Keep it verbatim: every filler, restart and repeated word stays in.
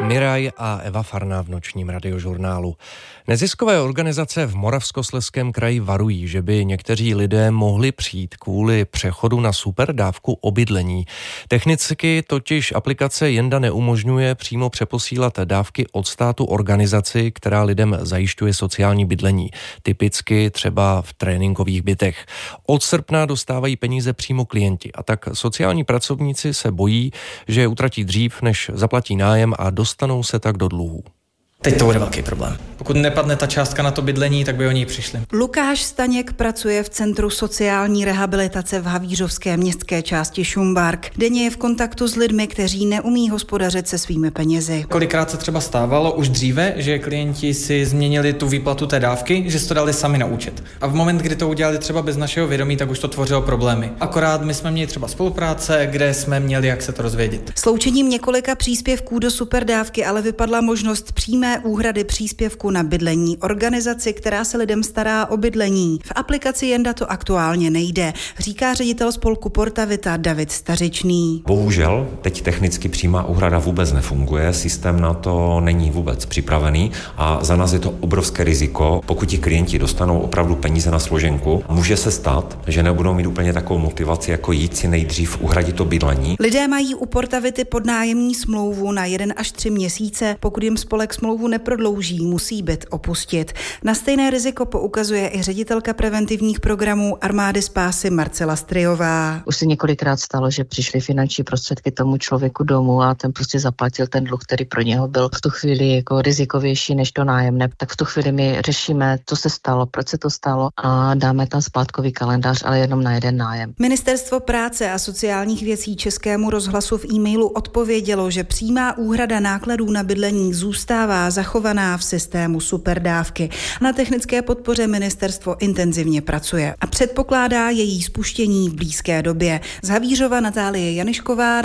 Miraj a Eva Farná v nočním radiožurnálu. Neziskové organizace v Moravskoslezském kraji varují, že by někteří lidé mohli přijít kvůli přechodu na superdávku o bydlení. Technicky totiž aplikace Jenda neumožňuje přímo přeposílat dávky od státu organizaci, která lidem zajišťuje sociální bydlení. Typicky třeba v tréninkových bytech. Od srpna dostávají peníze přímo klienti a tak sociální pracovníci se bojí, že je utratí dřív, než zaplatí nájem a dostanou se tak do dluhů. Teď to bude velký problém. Pokud nepadne ta částka na to bydlení, tak by o ní přišli. Lukáš Staněk pracuje v Centru sociální rehabilitace v havířovské městské části Šumbark. Denně je v kontaktu s lidmi, kteří neumí hospodařit se svými penězi. Kolikrát se třeba stávalo už dříve, že klienti si změnili tu výplatu té dávky, že si to dali sami na účet. A v moment, kdy to udělali třeba bez našeho vědomí, tak už to tvořilo problémy. Akorát my jsme měli třeba spolupráce, kde jsme měli jak se to rozvědět. Sloučením několika příspěvků do superdávky ale vypadla možnost přímé úhrady příspěvku na bydlení organizaci, která se lidem stará o bydlení. V aplikaci Jenda to aktuálně nejde, říká ředitel spolku Portavita David Stařičný. Bohužel teď technicky přímá úhrada vůbec nefunguje, systém na to není vůbec připravený a za nás je to obrovské riziko. Pokud ti klienti dostanou opravdu peníze na složenku, může se stát, že nebudou mít úplně takovou motivaci, jako jít si nejdřív uhradit to bydlení. Lidé mají u Portavity podnájemní smlouvu na jeden až tři měsíce, pokud jim spolek smlouvu neprodlouží, musí byt opustit. Na stejné riziko poukazuje i ředitelka preventivních programů Armády spásy Marcela Stryjová. Už se několikrát stalo, že přišly finanční prostředky tomu člověku domů a ten prostě zaplatil ten dluh, který pro něho byl v tu chvíli jako rizikovější než to nájemné. Tak v tu chvíli my řešíme, co se stalo, proč se to stalo a dáme tam splátkový kalendář, ale jenom na jeden nájem. Ministerstvo práce a sociálních věcí Českému rozhlasu v e-mailu odpovědělo, že přímá úhrada nákladů na bydlení zůstává zachovaná v systému superdávky. Na technické podpoře ministerstvo intenzivně pracuje a předpokládá její spuštění v blízké době. Z Havířova Natálie Janišková.